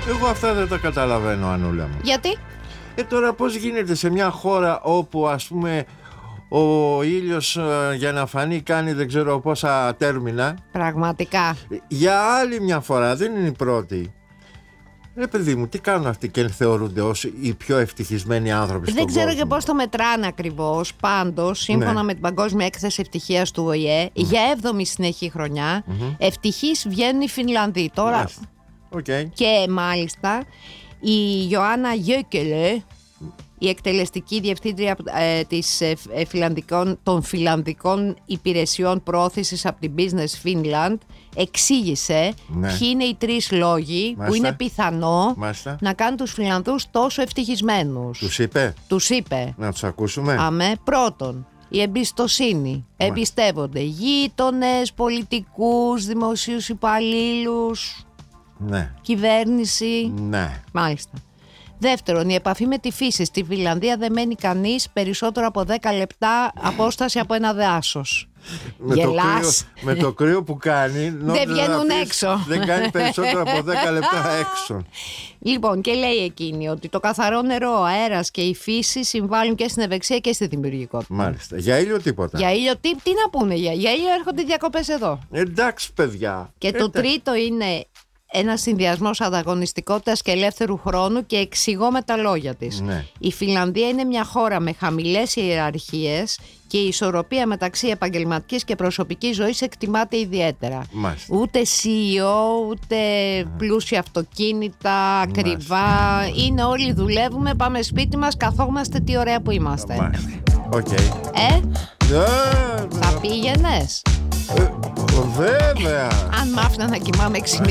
Εγώ αυτά δεν τα καταλαβαίνω, Ανούλα μου. Γιατί? Τώρα πώς γίνεται σε μια χώρα όπου ας πούμε ο ήλιος για να φανεί κάνει δεν ξέρω πόσα τέρμινα. Πραγματικά. Για άλλη μια φορά, δεν είναι η πρώτη. Παιδί μου, τι κάνουν αυτοί και θεωρούνται ως οι πιο ευτυχισμένοι άνθρωποι στον κόσμο? Δεν ξέρω και πώς το μετράνε ακριβώς. Πάντως, σύμφωνα με την Παγκόσμια Έκθεση Ευτυχίας του ΟΗΕ, για 7η συνεχή χρονιά, ευτυχείς βγαίνουν οι Φινλανδοί. Τώρα. Okay. Και μάλιστα η Ιωάννα Γιόκελε, η εκτελεστική διευθύντρια των φιλανδικών υπηρεσιών πρόθεσης από την Business Finland, εξήγησε ποιοι είναι οι 3 λόγοι που είναι πιθανό να κάνουν τους Φιλανδούς τόσο ευτυχισμένους. Τους είπε. Να τους ακούσουμε. Πρώτον, η εμπιστοσύνη. Εμπιστεύονται γείτονες, πολιτικούς, δημοσίους υπαλλήλους, κυβέρνηση. Μάλιστα. Δεύτερον, η επαφή με τη φύση. Στη Φιλανδία δεν μένει κανείς περισσότερο από 10 λεπτά απόσταση από ένα δάσος. Γελάς. Με το κρύο που κάνει δεν βγαίνουν έξω. Δεν κάνει περισσότερο από 10 λεπτά έξω. Λοιπόν, και λέει εκείνη ότι το καθαρό νερό, ο αέρας και η φύση συμβάλλουν και στην ευεξία και στη δημιουργικότητα. Μάλιστα. Για ήλιο τίποτα. Για ήλιο τι να πούνε, για ήλιο έρχονται οι διακοπές εδώ. Εντάξει, παιδιά. Και το τρίτο είναι ένας συνδυασμός ανταγωνιστικότητας και ελεύθερου χρόνου, και εξηγώ με τα λόγια της. Η Φιλανδία είναι μια χώρα με χαμηλές ιεραρχίες και η ισορροπία μεταξύ επαγγελματικής και προσωπικής ζωής εκτιμάται ιδιαίτερα. Ούτε CEO, ούτε πλούσια αυτοκίνητα, ακριβά. Είναι όλοι δουλεύουμε, πάμε σπίτι μας, καθόμαστε, τι ωραία που είμαστε. Θα πήγαινες? Βέβαια. Αν μ' άφηνα να κοιμάμαι 6,5